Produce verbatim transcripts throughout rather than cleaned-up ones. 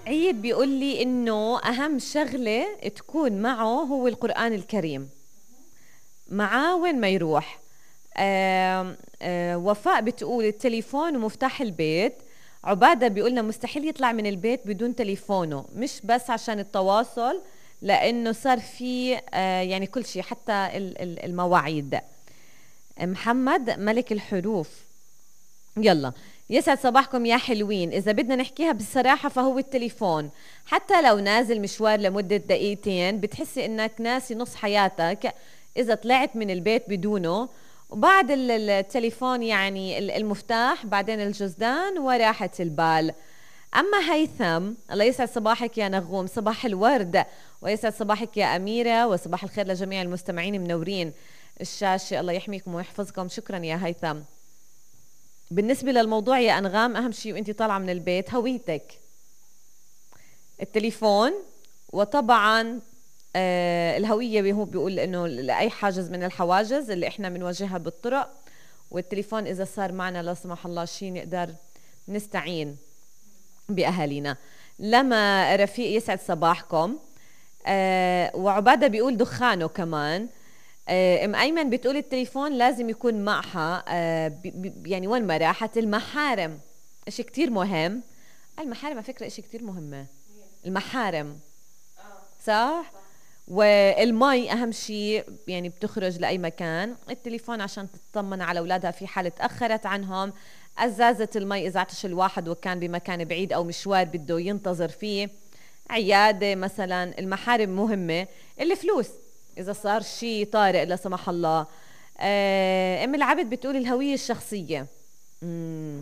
عيد بيقول لي انه اهم شغله تكون معه هو القرآن الكريم، معاه وين ما يروح. آه آه وفاء بتقول التليفون ومفتاح البيت. عبادة بيقولنا مستحيل يطلع من البيت بدون تليفونه، مش بس عشان التواصل، لأنه صار في آه يعني كل شيء حتى المواعيد. محمد ملك الحروف. يلا، يسعد صباحكم يا حلوين. إذا بدنا نحكيها بصراحة فهو التليفون، حتى لو نازل مشوار لمدة دقيقتين بتحسي إنك ناسي نص حياتك إذا طلعت من البيت بدونه. وبعد التليفون يعني المفتاح، بعدين الجزدان وراحة البال. أما هيثم، الله يسعد صباحك يا نغوم، صباح الورد، ويسعد صباحك يا أميرة، وصباح الخير لجميع المستمعين منورين الشاشة، الله يحميكم ويحفظكم. شكرا يا هيثم. بالنسبة للموضوع يا أنغام، أهم شيء وإنتي طالعة من البيت هويتك، التليفون، وطبعا آه الهوية. هو بيقول إنه لأي حاجز من الحواجز اللي إحنا بنواجهها بالطرق، والتليفون إذا صار معنا لا سمح الله شيء نقدر نستعين بأهالينا. لما رفيق يسعد صباحكم. آه وعبادة بيقول دخانه كمان. آه ام ايمن بتقول التليفون لازم يكون معها، آه يعني وين ما راحت. المحارم اشي كتير مهم. المحارم على فكرة اشي كتير مهمة، المحارم صح. والمي اهم شيء، يعني بتخرج لاي مكان. التليفون عشان تطمن على اولادها في حال تاخرت عنهم. ازازة المي اذا عطش الواحد وكان بمكان بعيد او مشوار بده ينتظر فيه، عيادة مثلا. المحارم مهمة. الفلوس إذا صار شيء طارئ لا سمح الله. آه، أم العبد بتقول الهوية الشخصية. مم.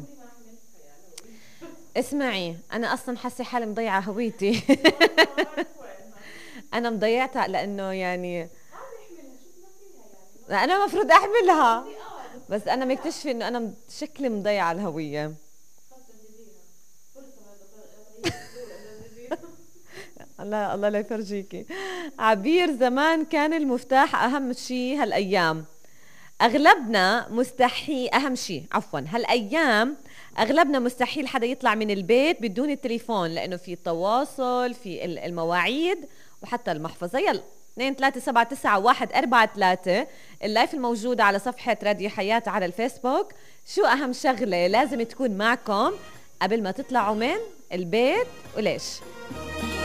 اسمعي، أنا أصلا حاسة حالي مضيعة هويتي. أنا مضيعتها لأنه يعني أنا مفروض أحملها، بس أنا مكتشفة إنه أنا شكلي مضيعة الهوية. الله الله لا يفرجيكي. عبير زمان كان المفتاح أهم شيء، هالأيام أغلبنا مستحيل. أهم شيء عفوا هالأيام أغلبنا مستحيل حدا يطلع من البيت بدون التليفون، لأنه في تواصل، في المواعيد، وحتى المحفظة. يلا اثنين ثلاثة سبعة تسعة واحد أربعة ثلاثة، اللايف الموجودة على صفحة راديو حياة على الفيسبوك. شو أهم شغلة لازم تكون معكم قبل ما تطلعوا من البيت وليش؟